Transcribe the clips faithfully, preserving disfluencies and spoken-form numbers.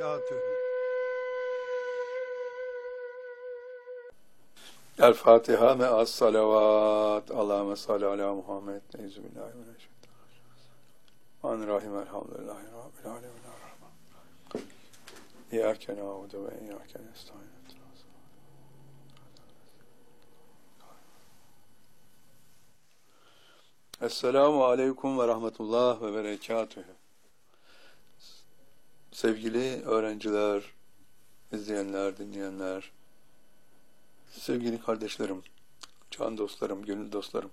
وبركاته. El Fatiha me'as salavat. Allahümme salli ala Muhammed. Euzubillahimineşşeytanirracim. Elhamdülillahi Rabbil alemin. İyyâke na'budu ve iyyâke nestaîn. Esselamu aleyküm ve rahmetullah ve berekatühü. Sevgili öğrenciler, izleyenler, dinleyenler, sevgili kardeşlerim, can dostlarım, gönül dostlarım.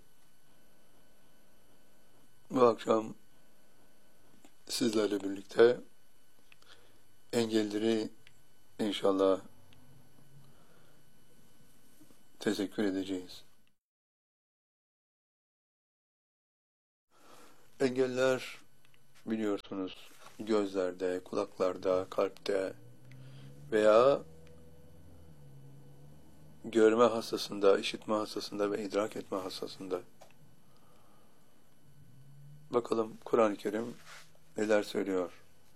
Bu akşam sizlerle birlikte engelleri inşallah teşekkür edeceğiz. Engeller biliyorsunuz gözlerde, kulaklarda, kalpte veya görme hassasında, işitme hassasında ve idrak etme hassasında. Bakalım Kur'an-ı Kerim neler söylüyor?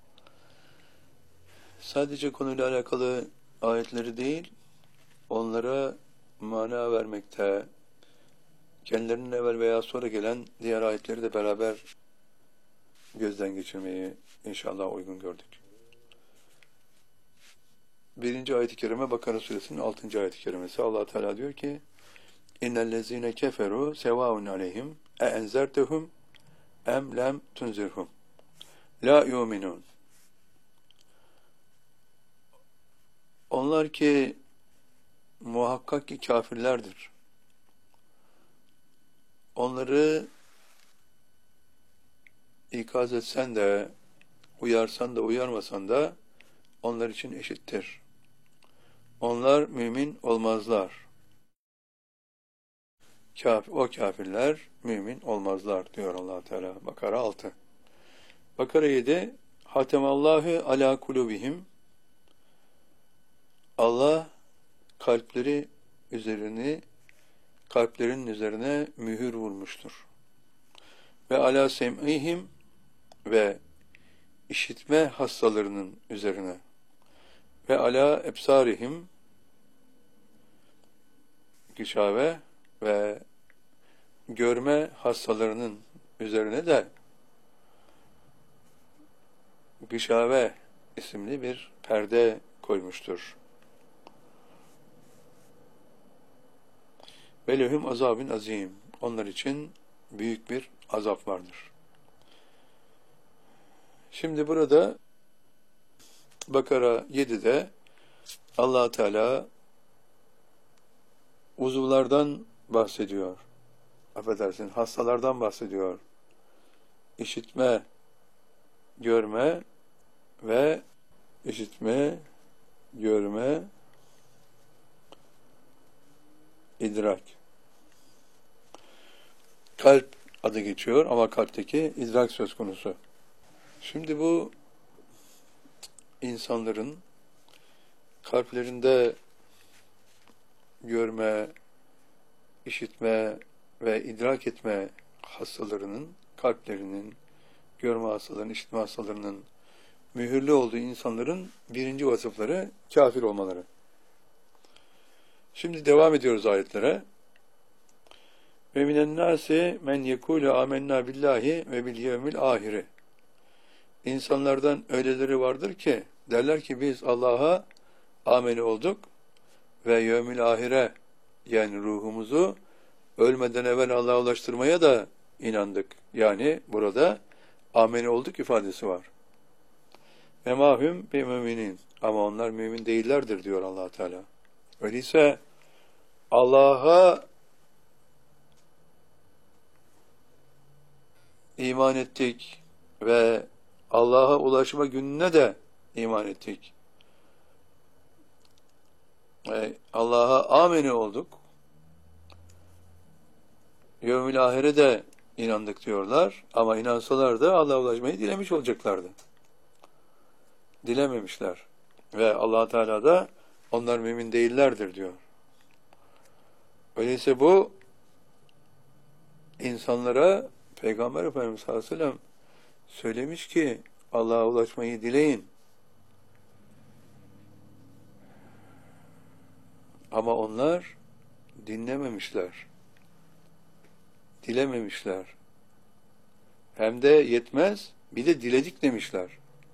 Sadece konuyla alakalı ayetleri değil, onlara mana vermekte, kendilerinin evvel veya sonra gelen diğer ayetleri de beraber gözden geçirmeyi inşallah uygun gördük. Birinci ayet-i kerime Bakara suresinin altıncı ayet-i kerimesi. Allah Teala diyor ki: İnnellezîne keferû sevâun aleyhim e enzertehum em lem tunzirhum la yu'minun. Onlar ki muhakkak ki kafirlerdir. Onları ikaz etsen de, uyarsan da uyarmasan da onlar için eşittir. Onlar mümin olmazlar. Kafir, o kafirler mümin olmazlar diyor Allah Teala. Bakara altı. Bakara yedi. Hatemallahu ala kulubihim. Allah kalpleri üzerini kalplerin üzerine mühür vurmuştur. Ve ala sem'ihim ve işitme hastalarının üzerine ve ala ebsarihim gişave ve görme hastalarının üzerine de gişave isimli bir perde koymuştur. Ve lehum azabun azim. Onlar için büyük bir azap vardır. Şimdi burada Bakara yedide Allah Teala uzuvlardan bahsediyor. Affedersin, hastalardan bahsediyor. İşitme, görme ve işitme, görme, idrak. Kalp adı geçiyor ama kalpteki idrak söz konusu. Şimdi bu insanların kalplerinde görme, işitme ve idrak etme hastalarının, kalplerinin, görme hastalarının, işitme hastalarının mühürlü olduğu insanların birinci vasıfları kafir olmaları. Şimdi devam ediyoruz ayetlere. Ve minen nâsi men yekûle âmennâ billahi ve bil yevmil âhiri. İnsanlardan öyleleri vardır ki derler ki biz Allah'a ameli olduk ve yevmil ahire yani ruhumuzu ölmeden evvel Allah'a ulaştırmaya da inandık. Yani burada ameli olduk ifadesi var. Ve mahum bi müminin. Ama onlar mümin değillerdir diyor Allah Teala. Öyleyse Allah'a iman ettik ve Allah'a ulaşma gününe de iman ettik. Allah'a ameni olduk. Yevmil ahire de inandık diyorlar. Ama inansalar da Allah'a ulaşmayı dilemiş olacaklardı. Dilememişler. Ve Allah Teala da onlar mümin değillerdir diyor. Öyleyse bu insanlara Peygamber Efendimiz sallallahu aleyhi ve sellem söylemiş ki Allah'a ulaşmayı dileyin. Ama onlar dinlememişler, dilememişler. Hem de yetmez, bir de diledik demişler.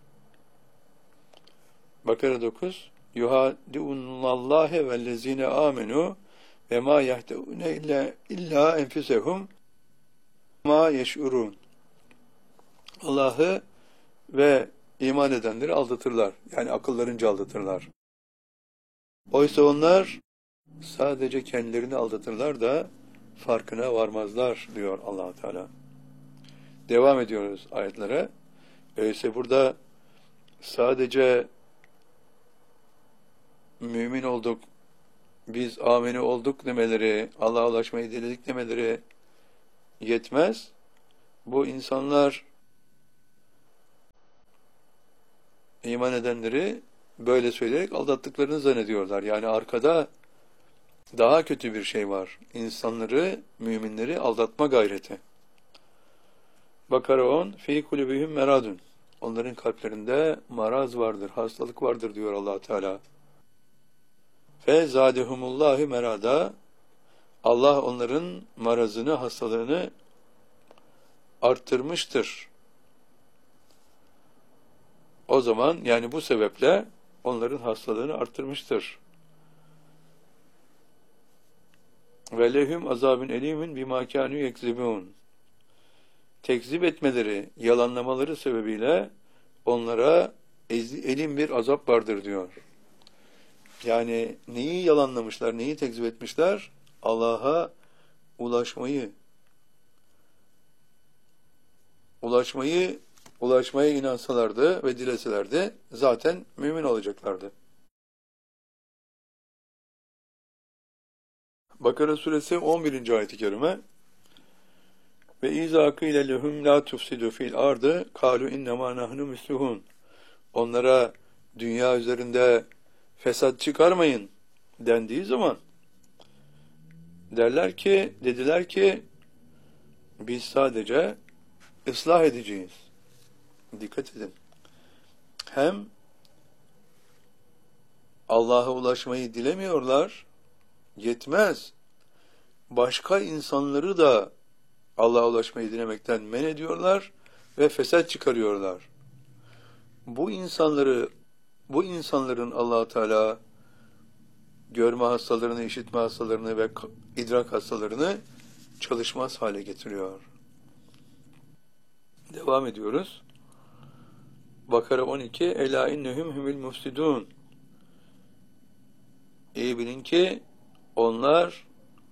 Bakara dokuz yuhadi'unnallâhe vellezîne âmenû ve mâ yehdeûne illa, illa enfusehum mâ yeş'urûn. Allah'ı ve iman edenleri aldatırlar. Yani akıllarınca aldatırlar. Oysa onlar sadece kendilerini aldatırlar da farkına varmazlar diyor Allah Teala. Devam ediyoruz ayetlere. Öyleyse burada sadece mümin olduk, biz ameni olduk demeleri, Allah'a ulaşmayı diledik demeleri yetmez. Bu insanlar, iman edenleri böyle söyleyerek aldattıklarını zannediyorlar. Yani arkada daha kötü bir şey var. İnsanları, müminleri aldatma gayreti. Bakara on fi kulubihim meradun. Onların kalplerinde maraz vardır, hastalık vardır diyor Allah Teala. Fe zadehumullahi merada. Allah onların marazını, hastalığını arttırmıştır. O zaman yani bu sebeple onların hastalığını arttırmıştır. Ve lehum azabun elimin bima kanu yekzibun. Tekzip etmeleri, yalanlamaları sebebiyle onlara elim bir azap vardır diyor. Yani neyi yalanlamışlar, neyi tekzip etmişler? Allah'a ulaşmayı, ulaşmayı, ulaşmaya inansalardı ve dileselerdi zaten mümin olacaklardı. Bakara suresi on birinci ayet-i kerime ve izâ kîle lehum lâ tufsidû fil ardı kâlu innemâ nahnu müslihûn. Onlara dünya üzerinde fesat çıkarmayın dendiği zaman derler ki, dediler ki biz sadece ıslah edeceğiz. Dikkat edin. Hem Allah'a ulaşmayı dilemiyorlar, yetmez. Başka insanları da Allah'a ulaşmayı dilemekten men ediyorlar ve fesat çıkarıyorlar. Bu insanları, bu insanların Allah Teala görme hastalarını, işitme hastalarını ve idrak hastalarını çalışmaz hale getiriyor. Devam ediyoruz. Bakara on iki Ela innehum humul mufsidun. İyi bilin ki onlar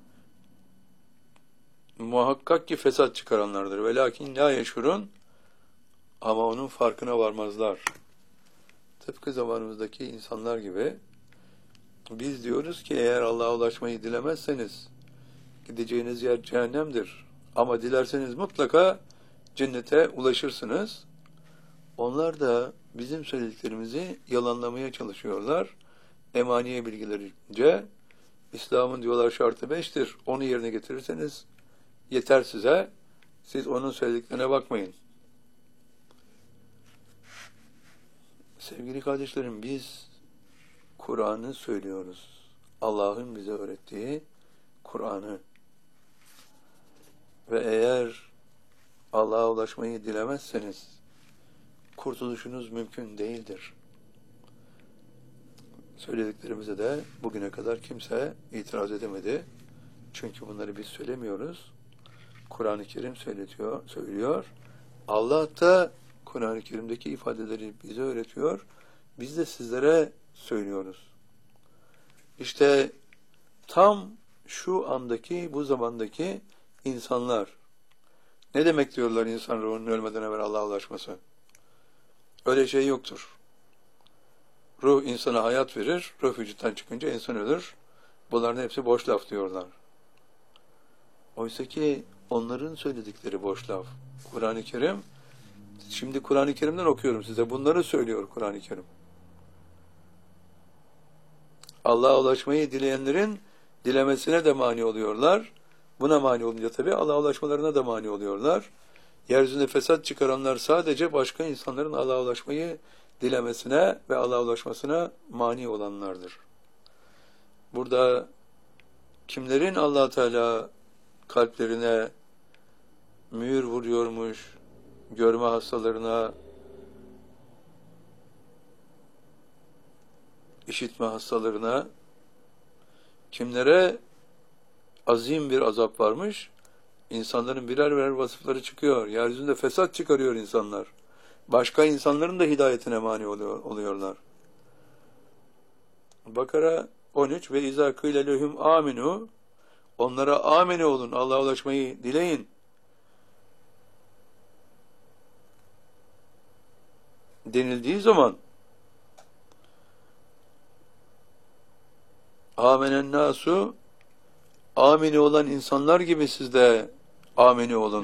muhakkak ki fesat çıkaranlardır. Velakin la yeşurun, ama onun farkına varmazlar. Tıpkı zamanımızdaki insanlar gibi biz diyoruz ki eğer Allah'a ulaşmayı dilemezseniz gideceğiniz yer cehennemdir. Ama dilerseniz mutlaka cennete ulaşırsınız. Onlar da bizim söylediklerimizi yalanlamaya çalışıyorlar. Emaniye bilgilerince İslam'ın diyorlar şartı beştir. Onu yerine getirirseniz yeter size. Siz onun söylediklerine bakmayın. Sevgili kardeşlerim, biz Kur'an'ı söylüyoruz. Allah'ın bize öğrettiği Kur'an'ı. Ve eğer Allah'a ulaşmayı dilemezseniz kurtuluşunuz mümkün değildir. Söylediklerimize de bugüne kadar kimse itiraz edemedi. Çünkü bunları biz söylemiyoruz. Kur'an-ı Kerim söyletiyor, söylüyor. Allah da Kur'an-ı Kerim'deki ifadeleri bize öğretiyor. Biz de sizlere söylüyoruz. İşte tam şu andaki, bu zamandaki insanlar. Ne demek diyorlar insan ruhunun ölmeden evvel Allah'a ulaşması? Öyle şey yoktur. Ruh insana hayat verir, ruh vücuttan çıkınca insan ölür. Bunların hepsi boş laf diyorlar. Oysa ki onların söyledikleri boş laf. Kur'an-ı Kerim, şimdi Kur'an-ı Kerim'den okuyorum size. Bunları söylüyor Kur'an-ı Kerim. Allah'a ulaşmayı dileyenlerin dilemesine de mani oluyorlar. Buna mani olunca tabii Allah'a ulaşmalarına da mani oluyorlar. Yeryüzünde fesat çıkaranlar sadece başka insanların Allah'a ulaşmayı dilemesine ve Allah'a ulaşmasına mani olanlardır. burada kimlerin Allah Teala kalplerine mühür vuruyormuş, görme hastalarına, işitme hastalarına, kimlere azim bir azap varmış, insanların birer birer vasıfları çıkıyor. Yeryüzünde fesat çıkarıyor insanlar. Başka insanların da hidayetine mani oluyor, oluyorlar. Bakara on üç ve izâ kîle lehum âminû, onlara amine olun, Allah'a ulaşmayı dileyin denildiği zaman âmenen nâsu, amine olan insanlar gibi siz de amine olun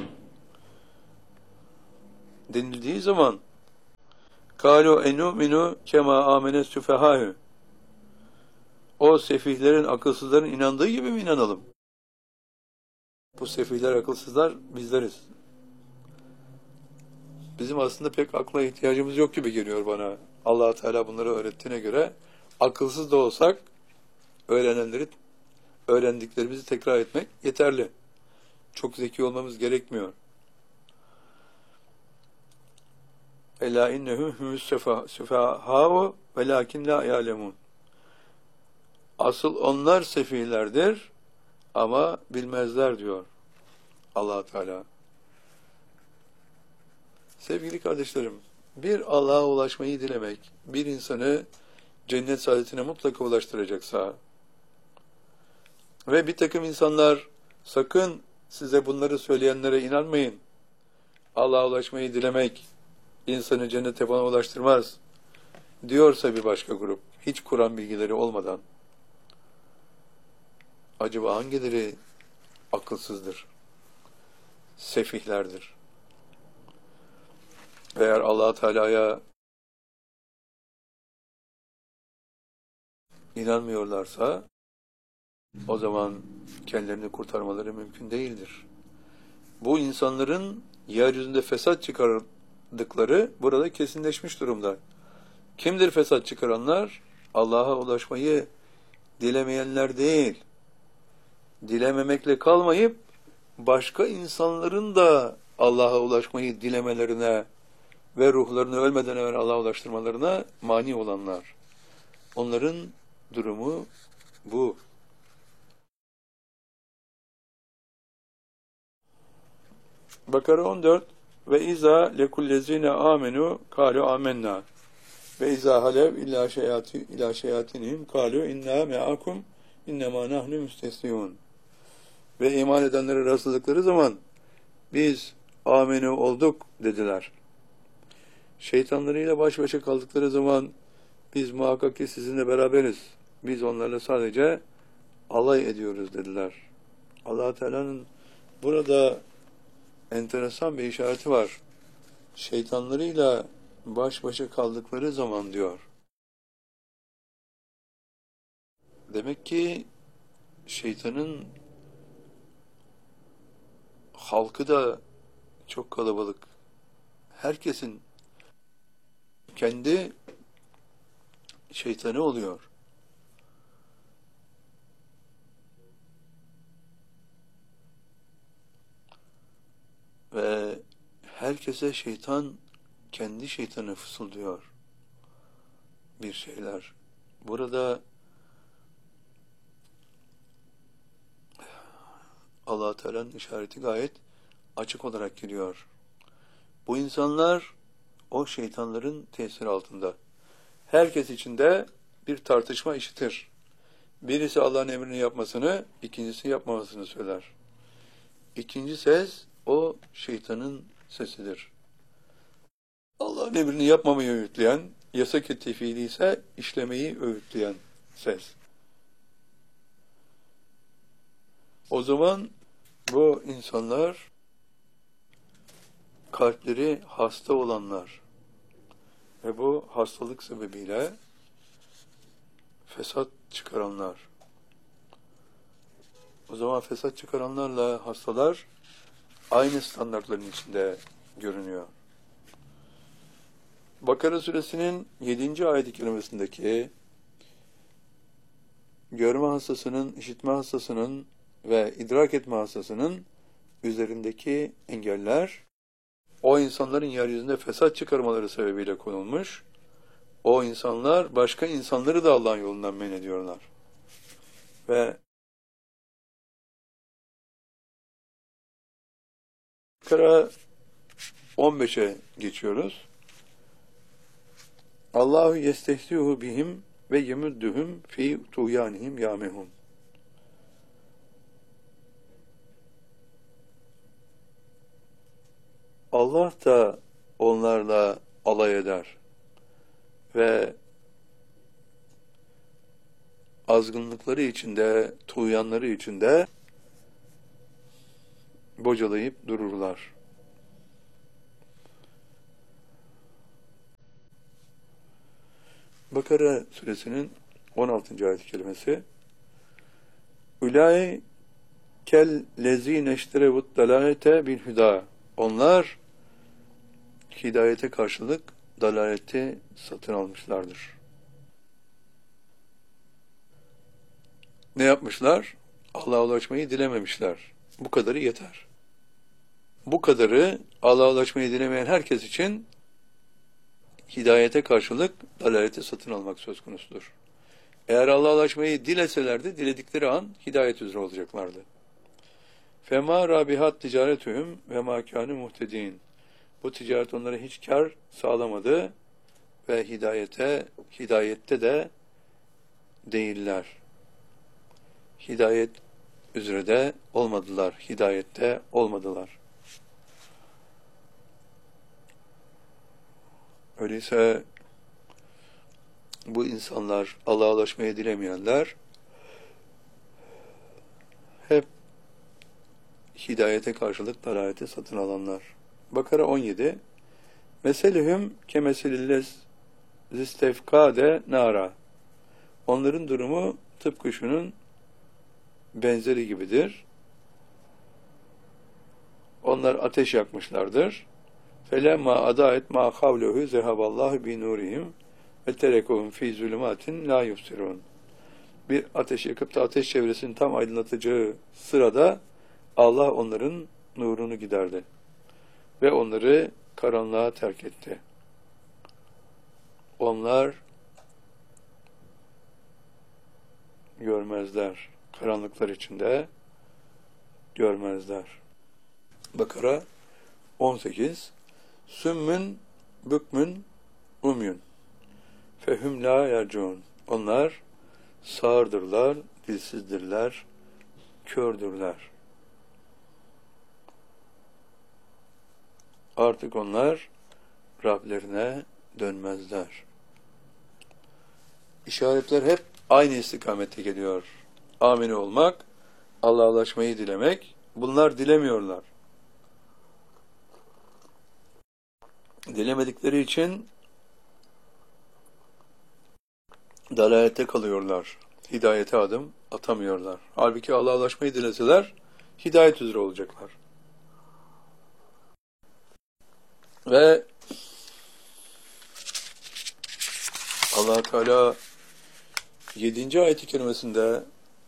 denildiği zaman kâlu enûminu kemâ âmene süfehâhü, o sefihlerin, akılsızların inandığı gibi mi inanalım? Bu sefihler, akılsızlar bizleriz. Bizim aslında pek akla ihtiyacımız yok gibi geliyor bana. Allah Teala bunları öğrettiğine göre akılsız da olsak öğrenenleri, öğrendiklerimizi tekrar etmek yeterli. Çok zeki olmamız gerekmiyor. Ela innehum humus sefahâ'u velâkin lâ ya'lemûn. Asıl onlar sefihlerdir ama bilmezler diyor Allah Teala. Sevgili kardeşlerim, bir Allah'a ulaşmayı dilemek, bir insanı cennet saadetine mutlaka ulaştıracaksa ve bir takım insanlar sakın size bunları söyleyenlere inanmayın, Allah'a ulaşmayı dilemek insanı cennete bana ulaştırmaz diyorsa bir başka grup, hiç Kur'an bilgileri olmadan, acaba hangileri akılsızdır, sefihlerdir? Eğer Allah Teala'ya inanmıyorlarsa o zaman kendilerini kurtarmaları mümkün değildir. Bu insanların yeryüzünde fesat çıkardıkları burada kesinleşmiş durumda. Kimdir fesat çıkaranlar? Allah'a ulaşmayı dilemeyenler değil. Dilememekle kalmayıp başka insanların da Allah'a ulaşmayı dilemelerine ve ruhlarını ölmeden evvel Allah'a ulaştırmalarına mani olanlar. Onların durumu bu. Bakara on dört ve izâ lekullezîne âmenû kâlu âmennâ ve izâ halev illâ şeyâti ilâ şeyâtinihim kâlu innâ me'akum innemâ nahnu müstesliûn. Ve iman edenlere rastladıkları zaman biz âmenû olduk dediler. Şeytanlarıyla baş başa kaldıkları zaman biz muhakkak ki sizinle beraberiz. Biz onlarla sadece alay ediyoruz dediler. Allah Teala'nın burada enteresan bir işareti var. Şeytanlarıyla baş başa kaldıkları zaman diyor. Demek ki şeytanın halkı da çok kalabalık. Herkesin kendi şeytanı oluyor. Ve herkese şeytan kendi şeytanı fısıldıyor bir şeyler. Burada Allah Teala'nın işareti gayet açık olarak geliyor. Bu insanlar o şeytanların tesiri altında. Herkes içinde bir tartışma işitir. Birisi Allah'ın emrini yapmasını, ikincisi yapmamasını söyler. İkinci ses o şeytanın sesidir. Allah'ın emrini yapmamayı öğütleyen, yasak ettiği fiili ise işlemeyi öğütleyen ses. O zaman bu insanlar kalpleri hasta olanlar ve bu hastalık sebebiyle fesat çıkaranlar. O zaman fesat çıkaranlarla hastalar aynı standartların içinde görünüyor. Bakara suresinin yedinci ayet-i kerimesindeki görme hastasının, işitme hastasının ve idrak etme hastasının üzerindeki engeller, o insanların yeryüzünde fesat çıkarmaları sebebiyle konulmuş. O insanlar başka insanları da Allah'ın yolundan men ediyorlar. Ve Bakara on beşe geçiyoruz. Allahu yestehzi'u bihim ve yemudduhum fi tuğyanihim yamehun. Allah da onlarla alay eder ve azgınlıkları içinde, tuğyanları içinde bocalayıp dururlar. Bakara suresinin on altıncı ayet-i kerimesi Ülâi kel lezîne işterevut dalâlete bil hüdâ. Onlar hidayete karşılık dalaleti satın almışlardır. Ne yapmışlar? Allah'a ulaşmayı dilememişler. Bu kadarı yeter. Bu kadarı Allah'a ulaşmayı dilemeyen herkes için hidayete karşılık dalaleti satın almak söz konusudur. Eğer Allah'a ulaşmayı dileselerdi, diledikleri an hidayet üzere olacaklardı. Fema rabihat ticaretühüm ve makânü muhtedîn. Bu ticaret onlara hiç kar sağlamadı ve hidayete, hidayette de değiller. Hidayet üzere de olmadılar, hidayette olmadılar. Öyleyse bu insanlar, Allah'a ulaşmayı dilemeyenler hep hidayete karşılık dalaleti satın alanlar. Bakara on yedi Meselihüm kemeselillez zistefkade nara. Onların durumu tıpkı şunun benzeri gibidir. Onlar ateş yakmışlardır. Felemma adaet ma havlehu zehaballahu bi nurihim ve terekuhum fi zulümatin la yubsirun. Bir ateş yakıp da ateş çevresini tam aydınlatacağı sırada Allah onların nurunu giderdi ve onları karanlığa terk etti. Onlar görmezler. Karanlıklar içinde görmezler. Bakara on sekiz Sümmün bükmün umyun fehüm la yercun. Onlar sağırdırlar, dilsizdirler, kördürler. Artık onlar Rablerine dönmezler. İşaretler hep aynı istikamette geliyor. Amin olmak, Allah'a ulaşmayı dilemek, bunlar dilemiyorlar. Dilemedikleri için dalalette kalıyorlar. Hidayete adım atamıyorlar. Halbuki Allah'a ulaşmayı dileseler, hidayet üzere olacaklar. Ve Allah Teala yedinci ayet-i kerimesinde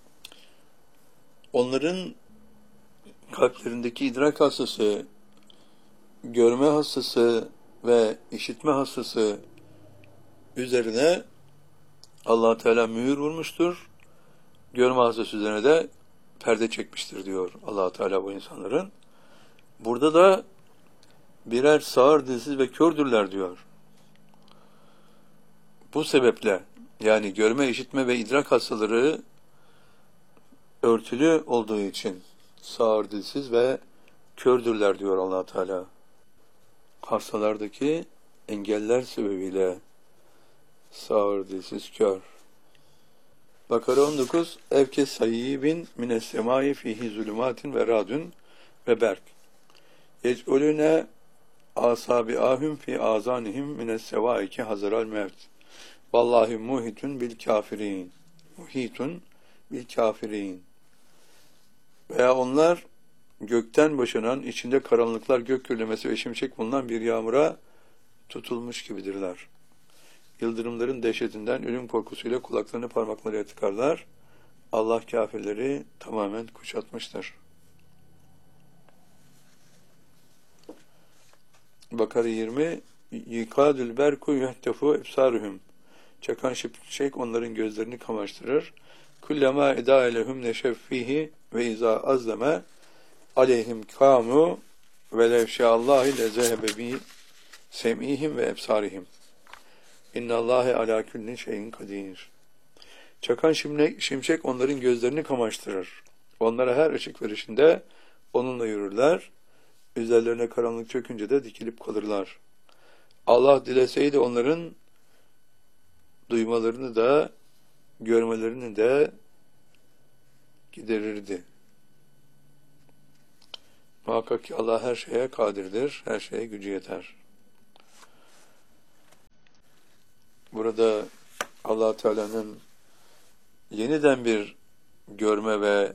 onların kalplerindeki idrak hastası, görme hastası ve işitme hastası üzerine Allah Teala mühür vurmuştur. Görme hastası üzerine de perde çekmiştir diyor Allah Teala bu insanların. Burada da birer sağır, dilsiz ve kördürler diyor. Bu sebeple yani görme, işitme ve idrak hastaları örtülü olduğu için sağır, dilsiz ve kördürler diyor Allah Teala. Hastalardaki engeller sebebiyle sağır, dilsiz, kör. Bakara on dokuz Evke sayyibin mines semai fihi zulümatin ve radün ve berk. Yec'ulüne asabi ahüm fi azanihim mines sevaiki hazaral mevt. Vallahi muhitun bil kafirin. Muhitun bil kafirin. Veya onlar gökten boşanan, içinde karanlıklar, gök gürlemesi ve şimşek bulunan bir yağmura tutulmuş gibidirler. Yıldırımların dehşetinden ölüm korkusuyla kulaklarını parmaklarıyla tıkarlar. Allah kâfirleri tamamen kuşatmıştır. Bakara yirmi Yikâdül berku yuhtefu ebsâruhum. Çakan şimşek onların gözlerini kamaştırır. Kullama edâ elehum neşeffîhi ve izâ azleme aleyhim kâmu ve levşâllâhi lezehebe bi sem'ihim ve ebsârihim. İnnallâhe alâ külli şeyin kadir. Çakan şimşek onların gözlerini kamaştırır. Onlara her ışık verişinde onunla yürürler. Üzerlerine karanlık çökünce de dikilip kalırlar. Allah dileseydi onların duymalarını da görmelerini de giderirdi. Muhakkak ki Allah her şeye kadirdir, her şeye gücü yeter. Burada Allah Teala'nın yeniden bir görme ve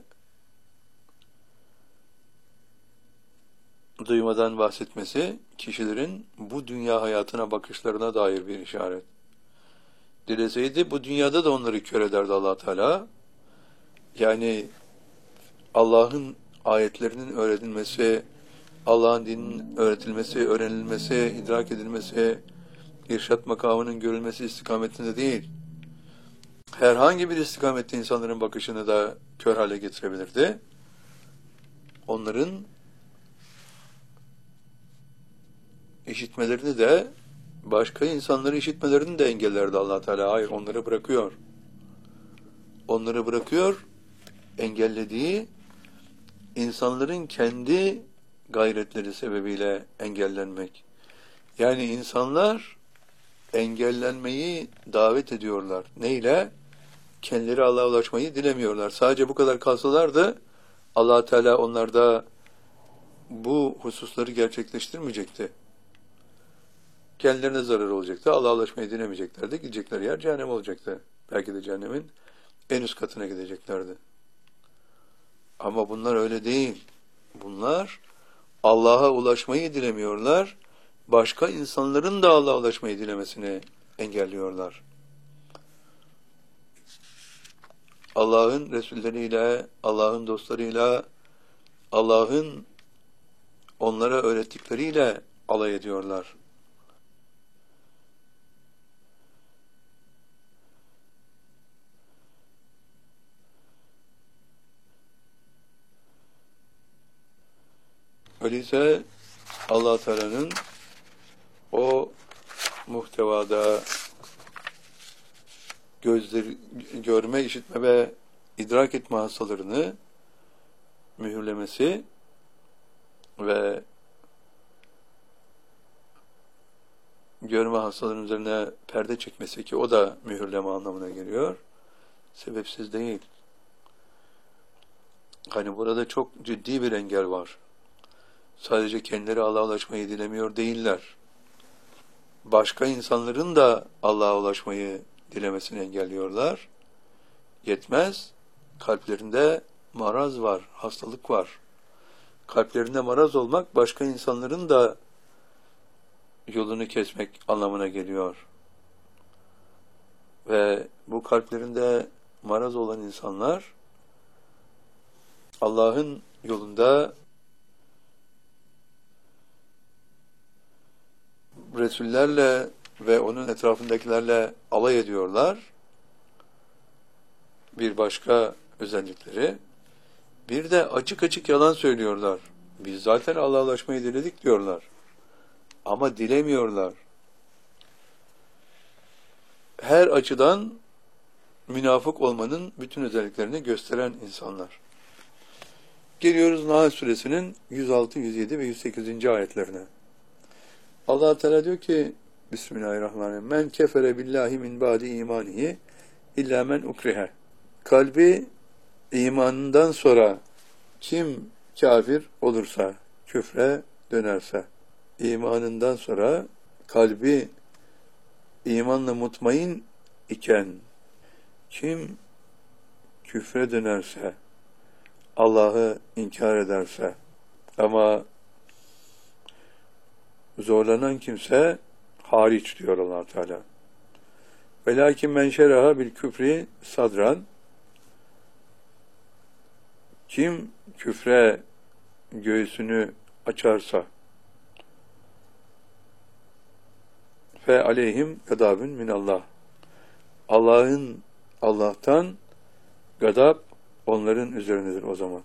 duymadan bahsetmesi, kişilerin bu dünya hayatına bakışlarına dair bir işaret. Dileseydi bu dünyada da onları kör ederdi Allah Teala. Yani Allah'ın ayetlerinin öğretilmesi, Allah'ın dininin öğretilmesi, öğrenilmesi, idrak edilmesi, irşat makamının görülmesi istikametinde değil, herhangi bir istikamette insanların bakışını da kör hale getirebilirdi. Onların işitmelerini de, başka insanları işitmelerini de engellerdi Allah Teala. Hayır, onları bırakıyor. Onları bırakıyor, engellediği insanların kendi gayretleri sebebiyle engellenmek. Yani insanlar engellenmeyi davet ediyorlar. Neyle? Kendileri Allah'a ulaşmayı dilemiyorlar. Sadece bu kadar kalsalardı Allah Teala onlarda bu hususları gerçekleştirmeyecekti. Kendilerine zarar olacaktı. Allah'a ulaşmayı dilemeyeceklerdi. Gidecekleri yer cehennem olacaktı. Belki de cehennemin en üst katına gideceklerdi. Ama bunlar öyle değil. Bunlar Allah'a ulaşmayı dilemiyorlar. Başka insanların da Allah'a ulaşmayı dilemesini engelliyorlar. Allah'ın Resulleriyle, Allah'ın dostlarıyla, Allah'ın onlara öğrettikleriyle alay ediyorlar. Öyleyse Allah Teala'nın o muhtevada gözleri, görme, işitme ve idrak etme hastalarını mühürlemesi ve görme hastalarının üzerine perde çekmesi, ki o da mühürleme anlamına geliyor, sebepsiz değil. Hani burada çok ciddi bir engel var. Sadece kendileri Allah'a ulaşmayı dilemiyor değiller. Başka insanların da Allah'a ulaşmayı dilemesini engelliyorlar. Yetmez, kalplerinde maraz var, hastalık var. Kalplerinde maraz olmak, başka insanların da yolunu kesmek anlamına geliyor. Ve bu kalplerinde maraz olan insanlar, Allah'ın yolunda Resullerle ve onun etrafındakilerle alay ediyorlar. Bir başka özellikleri. Bir de açık açık yalan söylüyorlar. Biz zaten Allah'a ulaşmayı diledik diyorlar. Ama dilemiyorlar. Her açıdan münafık olmanın bütün özelliklerini gösteren insanlar. Geliyoruz Nahl Suresinin yüz altı, yüz yedi ve yüz sekizinci ayetlerine. Allah Teala diyor ki Bismillahirrahmanirrahim. Men kefere billahi min ba'di imanihi illa men ukrihe. Kalbi imanından sonra kim kafir olursa, küfre dönerse, imanından sonra kalbi imanla mutmain iken kim küfre dönerse, Allah'ı inkar ederse, ama zorlanan kimse hariç diyor Allah Teala. Velakin men şeraha bil küfri sadran. Kim küfre göğsünü açarsa fe aleyhim gadabun minallah. Allah'ın Allah'tan gadab onların üzerinedir o zaman.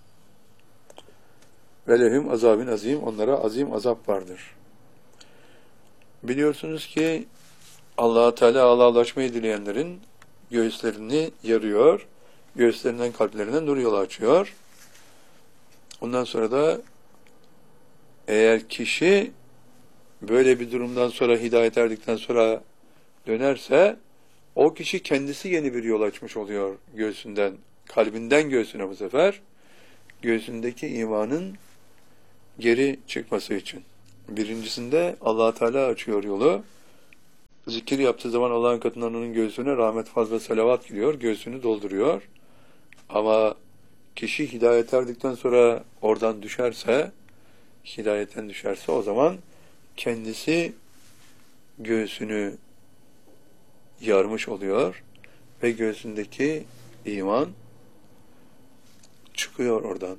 Ve lehum azabun azim, onlara azim azap vardır. Biliyorsunuz ki Allah Teala Allah'laşmayı dileyenlerin göğüslerini yarıyor, göğüslerinden kalplerinden nur yolu açıyor. Ondan sonra da eğer kişi böyle bir durumdan sonra hidayet erdikten sonra dönerse o kişi kendisi yeni bir yol açmış oluyor göğsünden, kalbinden göğsüne bu sefer göğsündeki imanın geri çıkması için. Birincisinde Allah Teala açıyor yolu. Zikir yaptığı zaman Allah'ın katından onun göğsüne rahmet, fazla salavat giriyor, göğsünü dolduruyor. Ama kişi hidayet erdikten sonra oradan düşerse, hidayetten düşerse o zaman kendisi göğsünü yarmış oluyor ve göğsündeki iman çıkıyor oradan.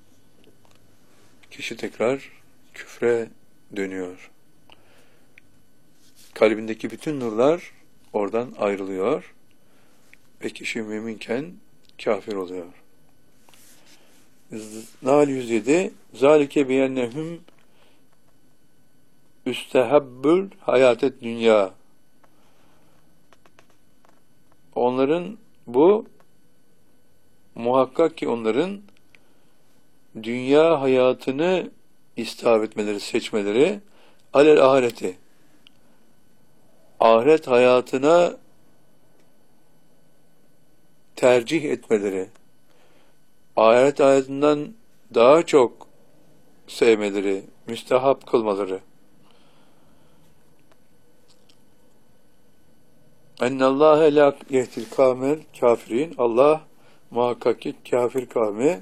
Kişi tekrar küfre dönüyor. Kalbindeki bütün nurlar oradan ayrılıyor ve kişi müminken kafir oluyor. Nahl yüz yedi Zalike biyennehum üstehabbül hayatet dünya. Onların bu muhakkak ki onların dünya hayatını istihab etmeleri, seçmeleri alel ahireti, ahiret hayatına tercih etmeleri, ahiret hayatından daha çok sevmeleri, müstehap kılmaları. Ennallâhe lâ yehdil kâmel kâfirin. Allah muhakkak ki kafir kavmi,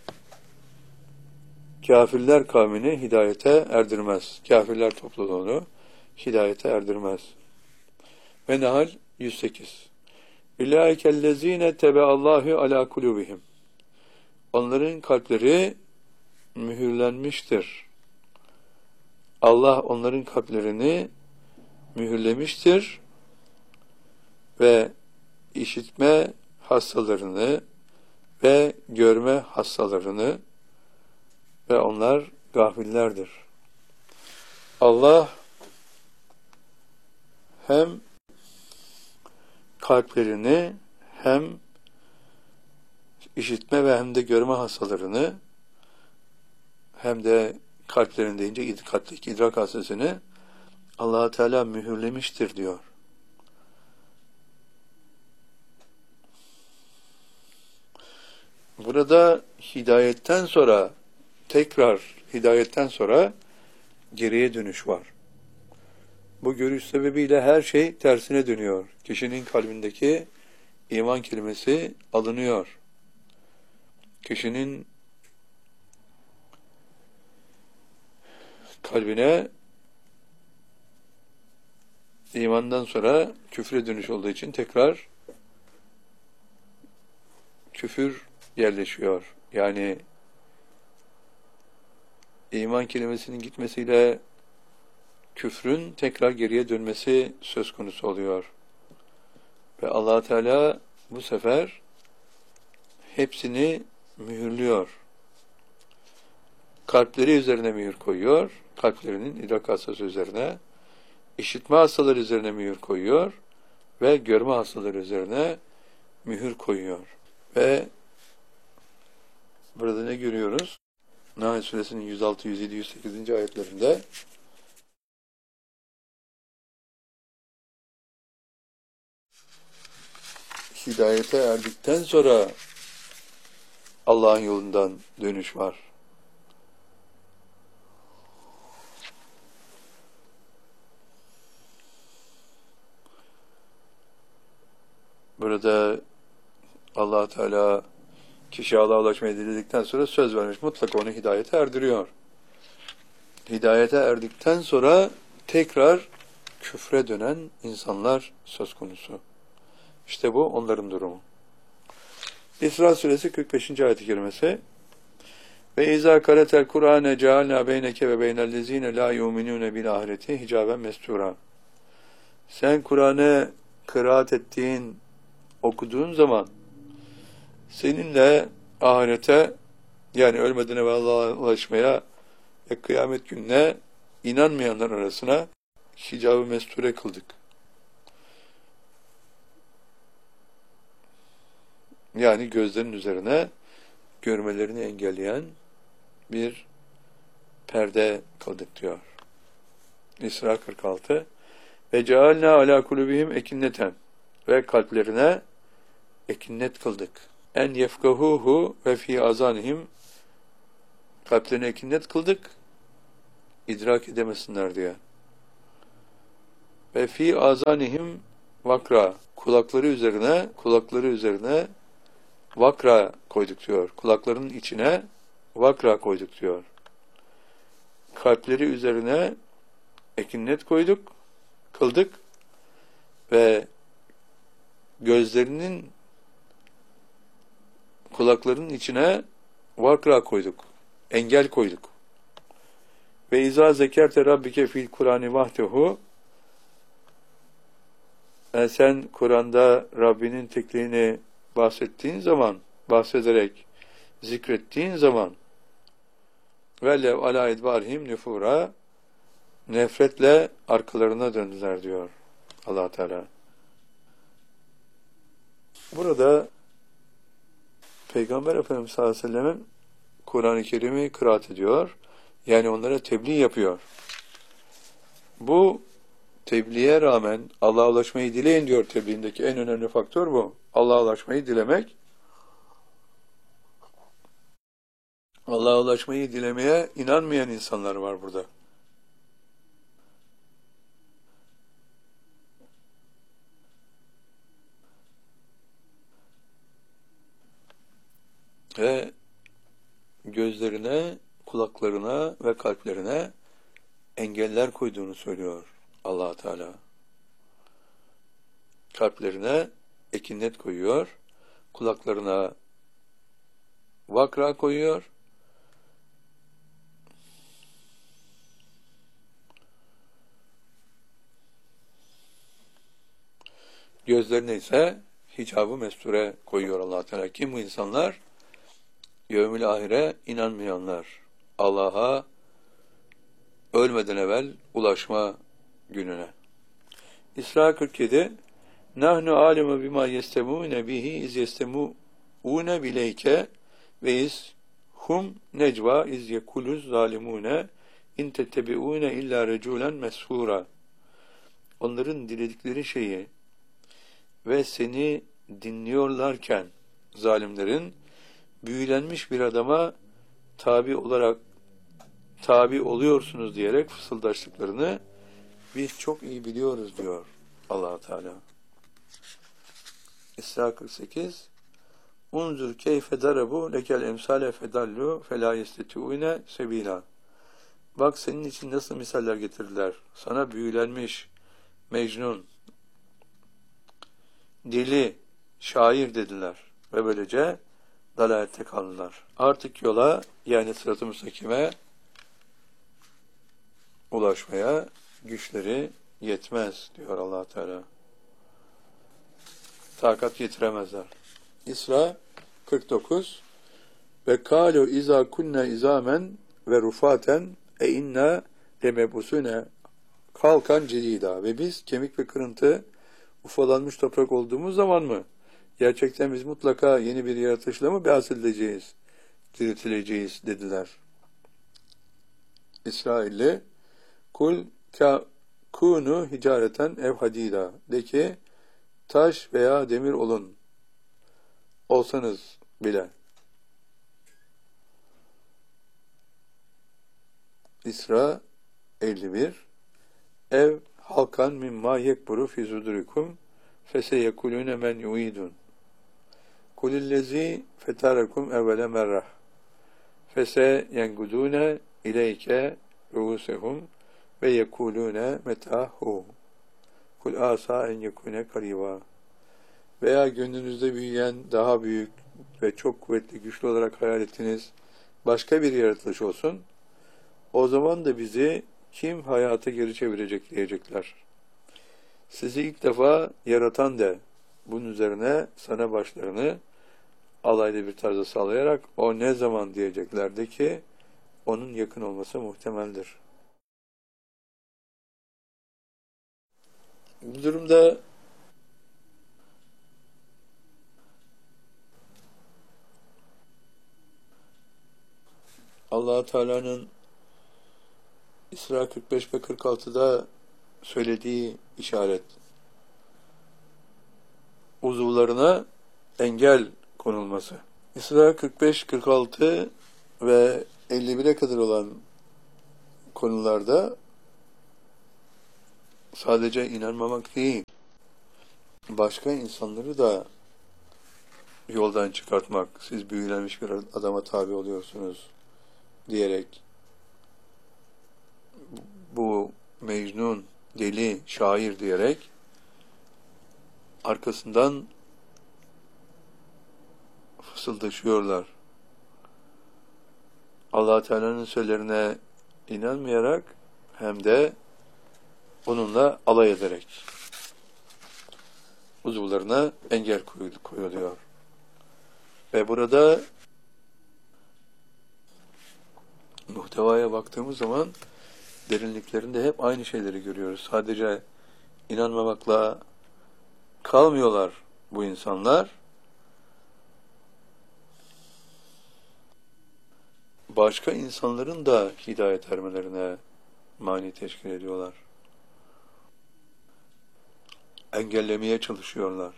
kafirler kavmini hidayete erdirmez. Kafirler topluluğunu hidayete erdirmez. Ve Nahl yüz sekiz Ulaikellezîne tebeallâhu alâ kulûbihim. Onların kalpleri mühürlenmiştir. Allah onların kalplerini mühürlemiştir ve işitme hastalarını ve görme hastalarını ve onlar gafillerdir. Allah hem kalplerini hem işitme ve hem de görme hastalarını hem de kalplerinde deyince kalpteki idrak hastasını Allah Teala mühürlemiştir diyor. Burada hidayetten sonra tekrar hidayetten sonra geriye dönüş var. Bu görüş sebebiyle her şey tersine dönüyor. Kişinin kalbindeki iman kelimesi alınıyor. Kişinin kalbine imandan sonra küfre dönüş olduğu için tekrar küfür yerleşiyor. Yani iman kelimesinin gitmesiyle küfrün tekrar geriye dönmesi söz konusu oluyor. Ve Allah Teala bu sefer hepsini mühürlüyor. Kalpleri üzerine mühür koyuyor. Kalplerinin idrak hastası üzerine, işitme hastaları üzerine mühür koyuyor ve görme hastaları üzerine mühür koyuyor. Ve burada ne görüyoruz? Nahl Suresinin yüz altı, yüz yedi, yüz sekiz. ayetlerinde hidayete erdikten sonra Allah'ın yolundan dönüş var. Burada Allah Teala kişi Allah'a ulaşmayı diledikten sonra söz vermiş. Mutlaka onu hidayete erdiriyor. Hidayete erdikten sonra tekrar küfre dönen insanlar söz konusu. İşte bu onların durumu. İsra suresi kırk beşinci ayet-i kerimesi. Ve izâ karetel Kur'âne cealnâ beyneke ve beynellezîne lâ yu'minûne bil ahireti hicaben mestûrâ. Sen Kur'an'ı kıraat ettiğin, okuduğun zaman seninle ahirete, yani ölmeden evvel Allah'a ulaşmaya ve kıyamet gününe inanmayanlar arasına hicab-ı mesture kıldık. Yani gözlerin üzerine görmelerini engelleyen bir perde kıldık diyor. İsra kırk altı. Ve cealna ala kulubihim ekinneten, ve kalplerine ekinnet kıldık. En yefkahuhu ve fi azanihim, kalplerine ekinnet kıldık, idrak edemesinler diye. Ve fi azanihim vakra, kulakları üzerine kulakları üzerine vakra koyduk diyor. Kulaklarının içine vakra koyduk diyor. Kalpleri üzerine ekinnet koyduk, kıldık ve gözlerinin, kulaklarının içine vakra koyduk, engel koyduk. Ve izâ zekerte rabbike fil Kur'ani vahdehu, yani sen Kur'an'da Rabbinin tekliğini bahsettiğin zaman, bahsederek zikrettiğin zaman velev alâ idbârihim nüfûrâ, nefretle arkalarına döndüler diyor Allah Teala. Burada Peygamber Efendimiz sallallahu aleyhi ve sellem'in Kur'an-ı Kerim'i kıraat ediyor. Yani onlara tebliğ yapıyor. Bu tebliğe rağmen Allah'a ulaşmayı dileyin diyor tebliğindeki en önemli faktör bu. Allah'a ulaşmayı dilemek. Allah'a ulaşmayı dilemeye inanmayan insanlar var burada. Ve gözlerine, kulaklarına ve kalplerine engeller koyduğunu söylüyor Allah Teala. Kalplerine ekinnet koyuyor, kulaklarına vakra koyuyor, gözlerine ise hicab-ı mesture koyuyor Allah Teala. Kim bu insanlar? Yevmil ahire inanmayanlar. Allah'a ölmeden evvel ulaşma gününe. İsra kırk yedi. Nahnu alimu bima yestemune bihi iz yestemune bileyke ve iz hum necva iz yekuluz zalimune in tettebiune illa reculen meshura. Onların diledikleri şeyi ve seni dinliyorlarken zalimlerin büyülenmiş bir adama tabi olarak tabi oluyorsunuz diyerek fısıldaştıklarını biz çok iyi biliyoruz diyor Allah Teala. İsra kırk sekiz. Unzur keyfe darabu lekel emsale fedallu fela yestetiune sebila. Bak senin için nasıl misaller getirdiler. Sana büyülenmiş Mecnun, deli, şair dediler ve böylece dalalette kaldılar. Artık yola, yani sırat-ı müstakime ulaşmaya güçleri yetmez diyor Allah Teala. Takat getiremezler. İsra kırk dokuz. Ve kâlu izâ kunne izâmen ve rufaten e inna lemebusune kalkan cedîdâ. Ve biz kemik ve kırıntı, ufalanmış toprak olduğumuz zaman mı gerçekten biz mutlaka yeni bir yaratışla mı bahsedileceğiz, diriltileceğiz dediler. İsrailli kul kûnû hicareten ev hadîdâ. De ki taş veya demir olun. Olsanız bile. İsra elli bir. Ev halkan mimma yekburu fi zudurikum feseyekulune men yuidun. Kulillezi fetarakum evvele merrah. Fese yengudune ileyke ruusehum ve yekulune metahu. Kul asa en yekune kariba. Veya gönlünüzde büyüyen daha büyük ve çok kuvvetli, güçlü olarak hayal ettiğiniz başka bir yaratılış olsun. O zaman da bizi kim hayata geri çevirecek diyecekler. Sizi ilk defa yaratan de bunun üzerine sana başlarını alaylı bir tarzda sallayarak o ne zaman diyeceklerdi ki onun yakın olması muhtemeldir. Bu durumda Allah Teala'nın İsra kırk beş ve kırk altıda söylediği işaret, uzuvlarına engel konulması. İsra kırk beş, kırk altı ve elli bire kadar olan konularda sadece inanmamak değil, başka insanları da yoldan çıkartmak, siz büyülenmiş bir adama tabi oluyorsunuz diyerek bu Mecnun, deli, şair diyerek arkasından fısıldaşıyorlar. Allah Teala'nın sözlerine inanmayarak hem de onunla alay ederek uzuvlarına engel koyuluyor. Ve burada muhtevaya baktığımız zaman derinliklerinde hep aynı şeyleri görüyoruz. Sadece inanmamakla kalmıyorlar bu insanlar. Başka insanların da hidayet ermelerine mani teşkil ediyorlar. Engellemeye çalışıyorlar.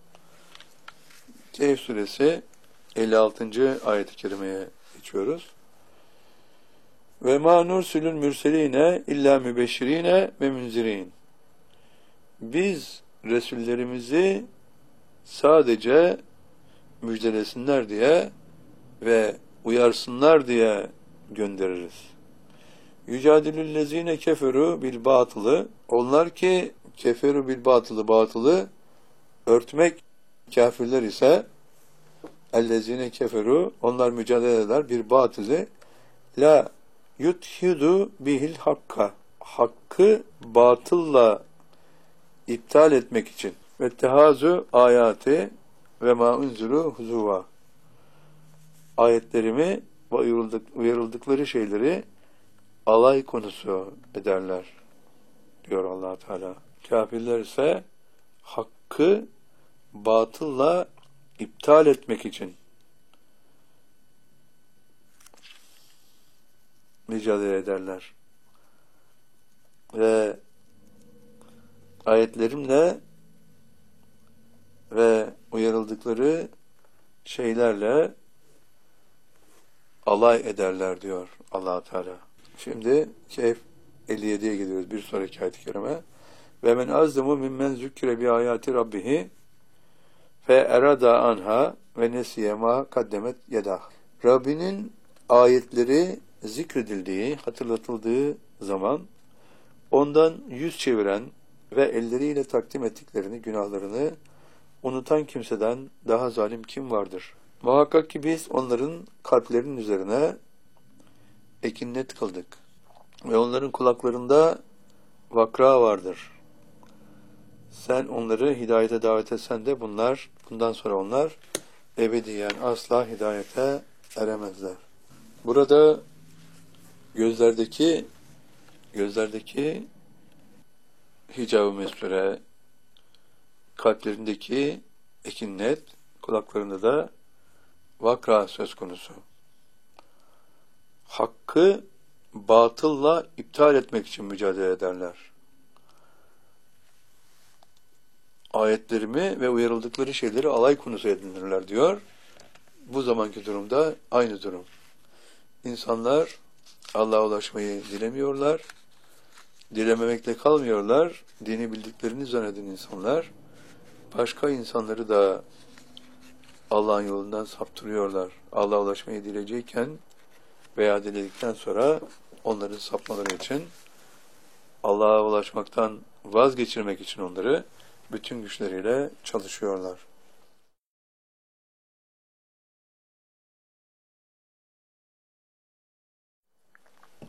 Kehf suresi elli altıncı ayet-i kerimeye geçiyoruz. Ve ma nursilul mürseline illa mübeşşirine ve münzirin. Biz Resullerimizi sadece müjdelesinler diye ve uyarsınlar diye göndeririz. Yücadilüllezine keferu bil batılı. Onlar ki keferu bil batılı batılı örtmek kafirler ise ellezine keferu onlar mücadele eder bir batılı la yuthidu bihil hakka hakkı batılla iptal etmek için ve tehazu ayati ve ma unzuru huzuva ayetlerimi ve uyarıldık, uyarıldıkları şeyleri alay konusu ederler diyor Allah Teala. Kafirler ise hakkı batılla iptal etmek için mücadele ederler. Ve ayetlerimle ve uyarıldıkları şeylerle alay ederler diyor Allah Teala. Şimdi Kehf elli yediye gidiyoruz. Bir sonraki ayet-i kerime. Ve men azzamu mimmen zükkire bi ayati rabbihi fe erada anha ve nesiye ma kaddemet yedah. Rabbinin ayetleri zikredildiği, hatırlatıldığı zaman ondan yüz çeviren ve elleriyle takdim ettiklerini, günahlarını unutan kimseden daha zalim kim vardır? Muhakkak ki biz onların kalplerinin üzerine ekinnet kıldık. Ve onların kulaklarında vakra vardır. Sen onları hidayete davet etsen de bunlar, bundan sonra onlar ebediyen asla hidayete eremezler. Burada gözlerdeki gözlerdeki hicab-ı mesture, kalplerindeki ekinnet, kulaklarında da vakra söz konusu. Hakkı batılla iptal etmek için mücadele ederler. Ayetlerimi ve uyarıldıkları şeyleri alay konusu edinirler diyor. Bu zamanki durumda aynı durum. İnsanlar Allah'a ulaşmayı dilemiyorlar. Dilememekle kalmıyorlar. Dini bildiklerini zanneden insanlar başka insanları da Allah'ın yolundan saptırıyorlar. Allah'a ulaşmayı dileyecekken veya diledikten sonra onların sapmaları için Allah'a ulaşmaktan vazgeçirmek için onları bütün güçleriyle çalışıyorlar.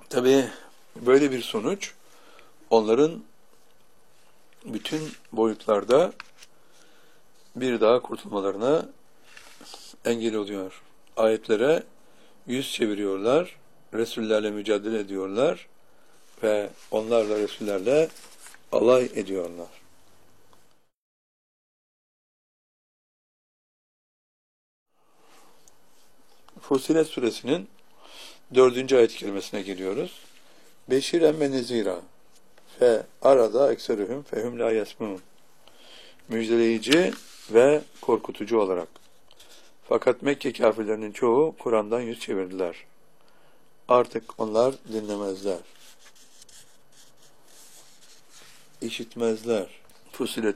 Tabii böyle bir sonuç onların bütün boyutlarda bir daha kurtulmalarına engel oluyor. Ayetlere yüz çeviriyorlar, Resullerle mücadele ediyorlar ve onlarla, Resullerle alay ediyorlar. Fussilet suresinin dördüncü ayet-i kerimesine geliyoruz. Beşiren ve nezira fe arada ekserühüm fehum la yesmun. Müjdeleyici ve korkutucu olarak. Fakat Mekke kafirlerinin çoğu Kur'an'dan yüz çevirdiler. Artık onlar dinlemezler. İşitmezler. Fussilet